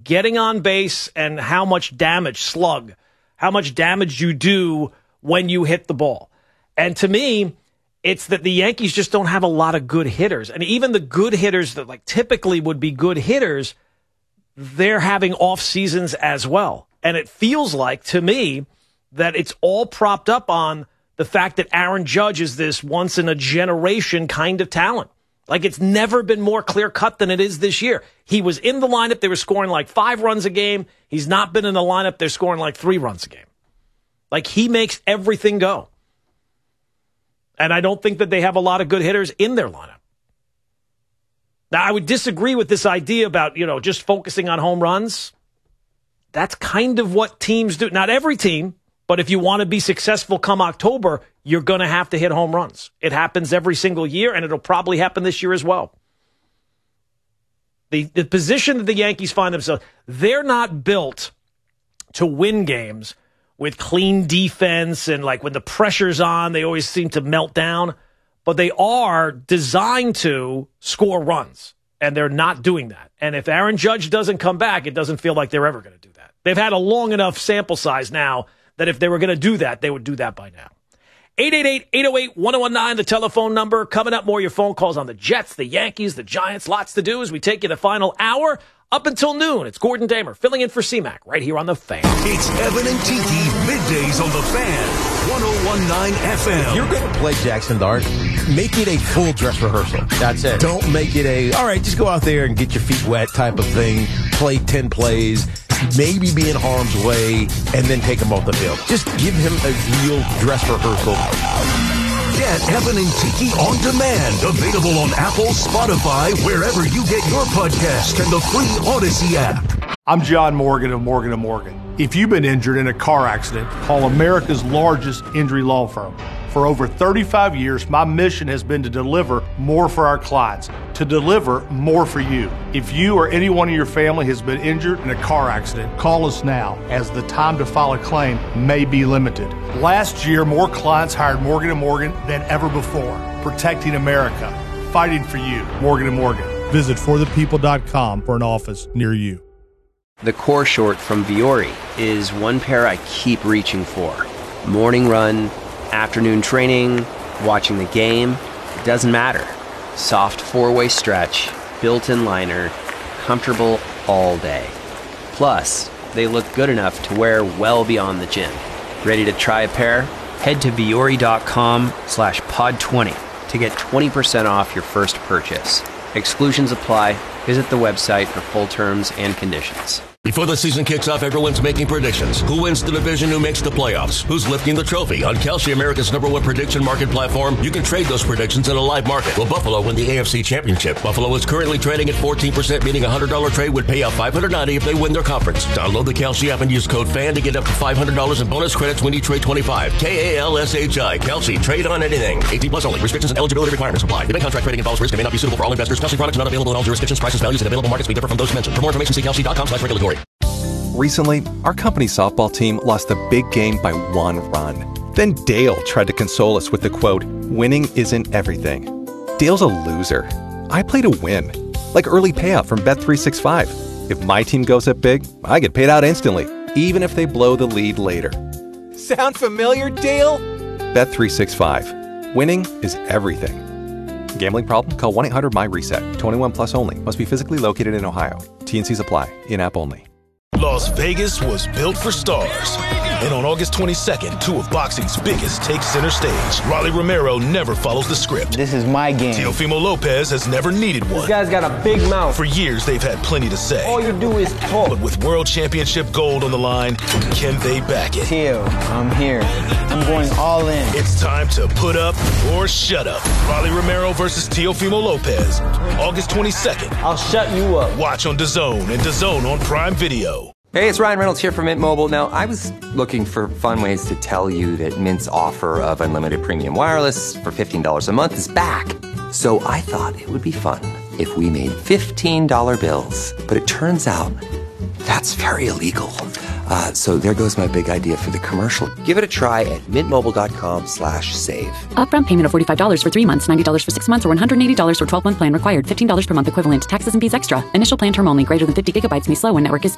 getting on base and how much damage you do when you hit the ball. And to me, it's that the Yankees just don't have a lot of good hitters. And even the good hitters that like typically would be good hitters, they're having off seasons as well. And it feels like, to me, that it's all propped up on the fact that Aaron Judge is this once-in-a-generation kind of talent. Like, it's never been more clear-cut than it is this year. He was in the lineup. They were scoring like 5 runs a game. He's not been in the lineup. They're scoring like 3 runs a game. Like, he makes everything go. And I don't think that they have a lot of good hitters in their lineup. Now, I would disagree with this idea about, just focusing on home runs. That's kind of what teams do. Not every team, but if you want to be successful come October, you're going to have to hit home runs. It happens every single year, and it'll probably happen this year as well. The position that the Yankees find themselves, they're not built to win games with clean defense, and like when the pressure's on, they always seem to melt down. But they are designed to score runs, and they're not doing that. And if Aaron Judge doesn't come back, it doesn't feel like they're ever going to do that. They've had a long enough sample size now that if they were going to do that, they would do that by now. 888-808-1019, the telephone number. Coming up, more of your phone calls on the Jets, the Yankees, the Giants. Lots to do as we take you the final hour. Up until noon, it's Gordon Damer filling in for C-Mac right here on The Fan. It's Evan and Tiki, middays on The Fan, 101.9 FM. If you're going to play Jackson Dart, make it a full dress rehearsal. That's it. Don't make it all right, just go out there and get your feet wet type of thing, play 10 plays, maybe be in harm's way, and then take him off the field. Just give him a real dress rehearsal. Get Evan and Tiki on demand. Available on Apple, Spotify, wherever you get your podcast, and the free Odyssey app. I'm John Morgan of Morgan & Morgan. If you've been injured in a car accident, call America's largest injury law firm. For over 35 years, my mission has been to deliver more for our clients, to deliver more for you. If you or anyone in your family has been injured in a car accident, call us now, as the time to file a claim may be limited. Last year, more clients hired Morgan & Morgan than ever before. Protecting America. Fighting for you. Morgan & Morgan. Visit forthepeople.com for an office near you. The core short from Vuori is one pair I keep reaching for. Morning run, afternoon training, watching the game, it doesn't matter. Soft 4-way stretch, built-in liner, comfortable all day. Plus, they look good enough to wear well beyond the gym. Ready to try a pair? Head to vuori.com/pod20 to get 20% off your first purchase. Exclusions apply. Visit the website for full terms and conditions. Before the season kicks off, everyone's making predictions. Who wins the division? Who makes the playoffs? Who's lifting the trophy? On Kalshi, America's #1 prediction market platform, you can trade those predictions in a live market. Will Buffalo win the AFC Championship? Buffalo is currently trading at 14%, meaning a $100 trade would pay out $590 if they win their conference. Download the Kalshi app and use code FAN to get up to $500 in bonus credits when you trade 25. KALSHI. Kalshi. Trade on anything. 18 plus only. Restrictions and eligibility requirements apply. Event contract trading involves risk and may not be suitable for all investors. Kalshi products not available in all jurisdictions. Prices, values, and available markets may differ from those mentioned. For more information, see kalshi.com/regulatory. Recently, our company softball team lost a big game by 1 run. Then Dale tried to console us with the quote, "Winning isn't everything." Dale's a loser. I play to win. Like early payout from Bet365. If my team goes up big, I get paid out instantly, even if they blow the lead later. Sound familiar, Dale? Bet365. Winning is everything. Gambling problem? Call 1-800-MY-RESET. 21 plus only. Must be physically located in Ohio. T&Cs apply. In-app only. Las Vegas was built for stars. And on August 22nd, 2 of boxing's biggest take center stage. Rolly Romero never follows the script. This is my game. Teofimo Lopez has never needed one. This guy's got a big mouth. For years, they've had plenty to say. All you do is talk. But with World Championship gold on the line, can they back it? Teo, I'm here. I'm going all in. It's time to put up or shut up. Rolly Romero versus Teofimo Lopez. August 22nd. I'll shut you up. Watch on DAZN and DAZN on Prime Video. Hey, it's Ryan Reynolds here from Mint Mobile. Now, I was looking for fun ways to tell you that Mint's offer of unlimited premium wireless for $15 a month is back. So I thought it would be fun if we made $15 bills. But it turns out that's very illegal. So there goes my big idea for the commercial. Give it a try at mintmobile.com/save. Upfront payment of $45 for 3 months, $90 for 6 months, or $180 for 12-month plan required. $15 per month equivalent. Taxes and fees extra. Initial plan term only. Greater than 50 gigabytes may slow when network is busy.